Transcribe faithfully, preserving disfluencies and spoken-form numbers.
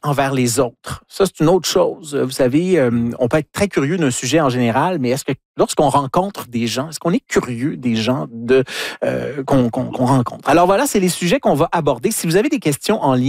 envers les autres. Ça, c'est une autre chose. Vous savez, euh, on peut être très curieux d'un sujet en général, mais est-ce que lorsqu'on rencontre des gens, est-ce qu'on est curieux des gens de, euh, qu'on, qu'on, qu'on rencontre? Alors voilà, c'est les sujets qu'on va aborder. Si vous avez des questions en lien